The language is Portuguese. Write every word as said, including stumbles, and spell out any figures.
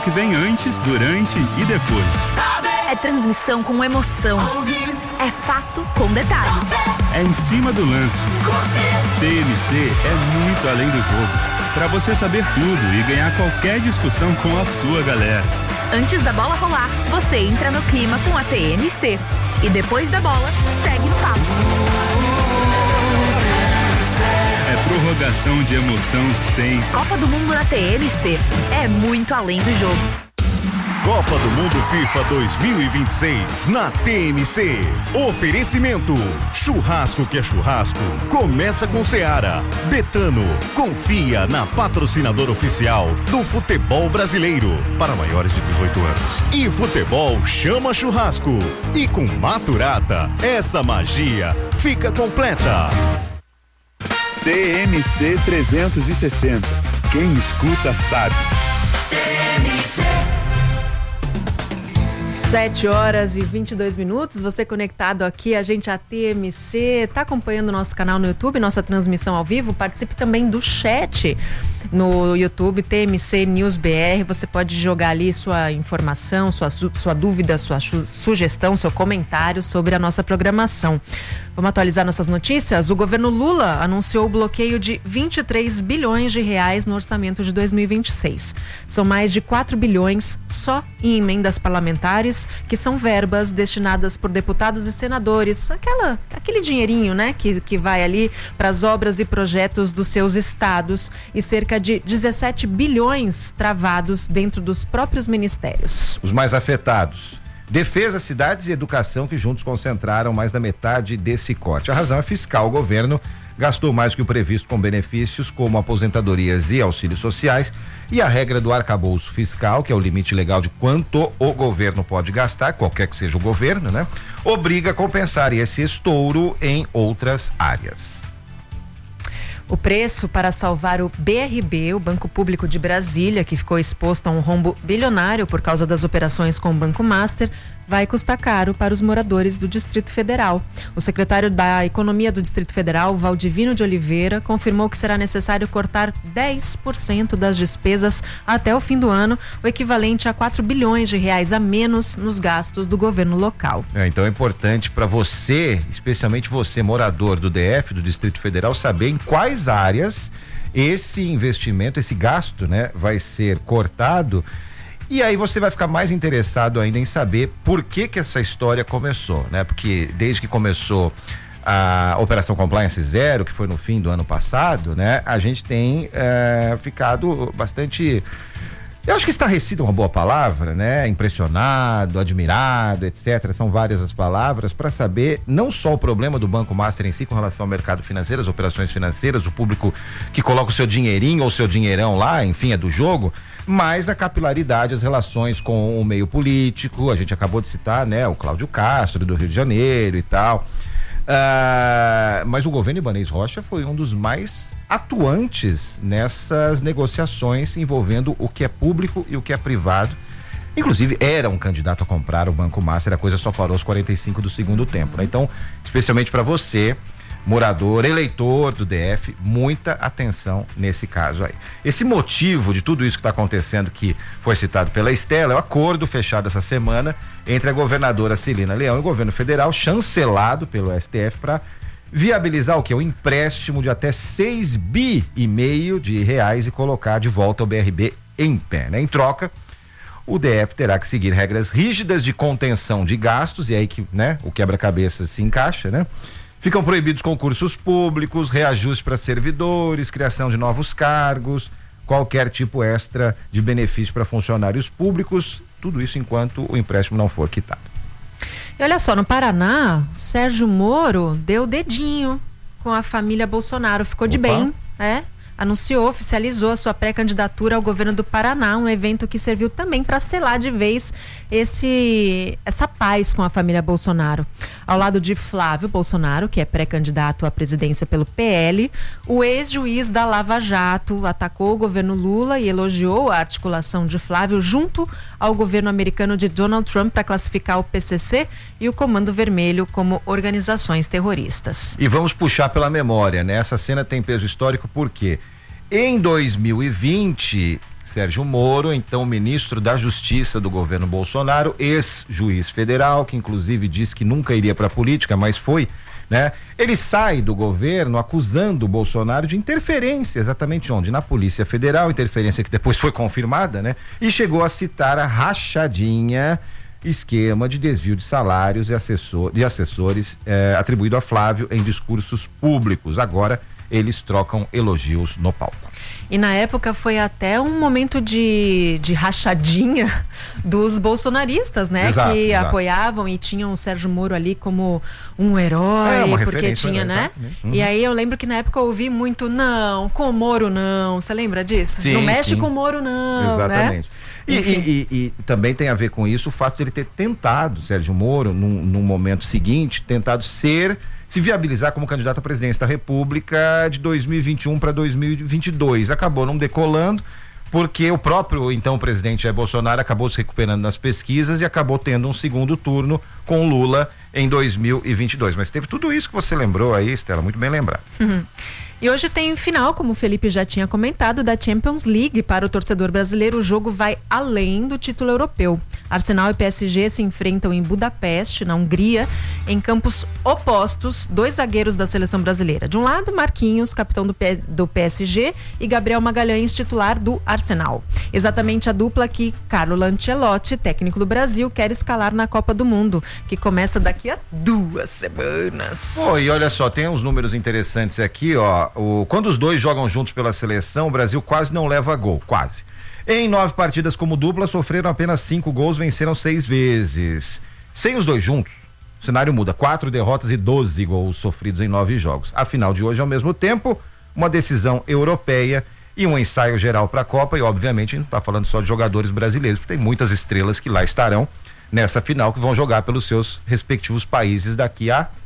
que vem antes, durante e depois. É transmissão com emoção. É fato com detalhes. É em cima do lance. T M C é muito além do jogo. Para você saber tudo e ganhar qualquer discussão com a sua galera. Antes da bola rolar, você entra no clima com a T M C. E depois da bola, segue no papo. É prorrogação de emoção sem. Copa do Mundo na T M C. É muito além do jogo. Copa do Mundo FIFA dois mil e vinte e seis na T M C. Oferecimento: churrasco que é churrasco. Começa com Seara. Betano, confia na patrocinadora oficial do futebol brasileiro para maiores de dezoito anos. E futebol chama churrasco. E com Maturata, essa magia fica completa. T M C trezentos e sessenta. Quem escuta sabe. T M C. sete horas e vinte e dois minutos, você conectado aqui, a gente a T M C, tá acompanhando o nosso canal no YouTube, nossa transmissão ao vivo, participe também do chat no YouTube, T M C News B R, você pode jogar ali sua informação, sua, sua dúvida, sua sugestão, seu comentário sobre a nossa programação. Vamos atualizar nossas notícias? O governo Lula anunciou o bloqueio de vinte e três bilhões de reais no orçamento de dois mil e vinte e seis. São mais de quatro bilhões só em emendas parlamentares, que são verbas destinadas por deputados e senadores, aquela, aquele dinheirinho, né, que, que vai ali para as obras e projetos dos seus estados, e cerca de dezessete bilhões travados dentro dos próprios ministérios. Os mais afetados: Defesa, Cidades e Educação, que juntos concentraram mais da metade desse corte. A razão é fiscal. O governo gastou mais do que o previsto com benefícios como aposentadorias e auxílios sociais, e a regra do arcabouço fiscal, que é o limite legal de quanto o governo pode gastar, qualquer que seja o governo, né, obriga a compensar esse estouro em outras áreas. O preço para salvar o B R B, o Banco Público de Brasília, que ficou exposto a um rombo bilionário por causa das operações com o Banco Master, vai custar caro para os moradores do Distrito Federal. O secretário da Economia do Distrito Federal, Valdivino de Oliveira, confirmou que será necessário cortar dez por cento das despesas até o fim do ano, o equivalente a quatro bilhões de reais a menos nos gastos do governo local. É, então é importante para você, especialmente você, morador do D F, do Distrito Federal, saber em quais áreas esse investimento, esse gasto, né, vai ser cortado. E aí você vai ficar mais interessado ainda em saber por que que essa história começou, né? Porque desde que começou a Operação Compliance Zero, que foi no fim do ano passado, né? A gente tem é, ficado bastante, eu acho que estarrecido é uma boa palavra, né? Impressionado, admirado, etcétera. São várias as palavras para saber não só o problema do Banco Master em si com relação ao mercado financeiro, as operações financeiras, o público que coloca o seu dinheirinho ou o seu dinheirão lá, enfim, é do jogo, mas a capilaridade, as relações com o meio político. A gente acabou de citar, né, o Cláudio Castro do Rio de Janeiro e tal. Uh, mas o governo Ibanez Rocha foi um dos mais atuantes nessas negociações envolvendo o que é público e o que é privado. Inclusive era um candidato a comprar o Banco Master, a coisa só parou aos quarenta e cinco do segundo tempo, né? Então, especialmente para você, morador, eleitor do D F, muita atenção nesse caso aí. Esse motivo de tudo isso que está acontecendo, que foi citado pela Estela, é o acordo fechado essa semana entre a governadora Celina Leão e o governo federal, chancelado pelo S T F, para viabilizar o que? Um empréstimo de até seis bi e meio de reais e colocar de volta o B R B em pé, né? Em troca, o D F terá que seguir regras rígidas de contenção de gastos, e aí que, né, o quebra-cabeça se encaixa, né? Ficam proibidos concursos públicos, reajuste para servidores, criação de novos cargos, qualquer tipo extra de benefício para funcionários públicos, tudo isso enquanto o empréstimo não for quitado. E olha só, no Paraná, Sérgio Moro deu dedinho com a família Bolsonaro, ficou de Opa. bem, né? Anunciou, oficializou a sua pré-candidatura ao governo do Paraná, um evento que serviu também para selar de vez esse, essa paz com a família Bolsonaro. Ao lado de Flávio Bolsonaro, que é pré-candidato à presidência pelo P L, o ex-juiz da Lava Jato atacou o governo Lula e elogiou a articulação de Flávio junto ao governo americano de Donald Trump para classificar o P C C e o Comando Vermelho como organizações terroristas. E vamos puxar pela memória, né? Essa cena tem peso histórico porque em dois mil e vinte Sérgio Moro, então ministro da Justiça do governo Bolsonaro, ex-juiz federal, que inclusive disse que nunca iria para a política, mas foi, né? Ele sai do governo acusando o Bolsonaro de interferência, exatamente onde? Na Polícia Federal, interferência que depois foi confirmada, né? E chegou a citar a rachadinha, esquema de desvio de salários e assessor, de assessores eh, atribuído a Flávio em discursos públicos. Agora eles trocam elogios no palco. E na época foi até um momento de, de rachadinha dos bolsonaristas, né? Exato, que exato. apoiavam e tinham o Sérgio Moro ali como um herói, É, uma porque referência, tinha, né? né? Exatamente. Uhum. E aí eu lembro que na época eu ouvi muito, não, com o Moro não. Você lembra disso? Sim, não mexe sim. com o Moro não, Exatamente. né? E, e, e, e também tem a ver com isso o fato de ele ter tentado, Sérgio Moro, num, num momento seguinte, tentado ser, se viabilizar como candidato à presidência da República de dois mil e vinte e um para dois mil e vinte e dois. Acabou não decolando, porque o próprio então presidente Jair Bolsonaro acabou se recuperando nas pesquisas e acabou tendo um segundo turno com Lula em dois mil e vinte e dois. Mas teve tudo isso que você lembrou aí, Estela, muito bem lembrado. Uhum. E hoje tem final, como o Felipe já tinha comentado, da Champions League. Para o torcedor brasileiro, o jogo vai além do título europeu. Arsenal e P S G se enfrentam em Budapeste, na Hungria, em campos opostos, dois zagueiros da seleção brasileira. De um lado, Marquinhos, capitão do, P- do P S G, e Gabriel Magalhães, titular do Arsenal. Exatamente a dupla que Carlo Ancelotti, técnico do Brasil, quer escalar na Copa do Mundo, que começa daqui a duas semanas. Pô, e olha só, tem uns números interessantes aqui, ó. O, quando os dois jogam juntos pela seleção, o Brasil quase não leva gol, quase. Em nove partidas como dupla, sofreram apenas cinco gols, venceram seis vezes. Sem os dois juntos, o cenário muda. Quatro derrotas e doze gols sofridos em nove jogos. A final de hoje, ao mesmo tempo, uma decisão europeia e um ensaio geral para a Copa. E, obviamente, a gente não está falando só de jogadores brasileiros, porque tem muitas estrelas que lá estarão nessa final, que vão jogar pelos seus respectivos países daqui a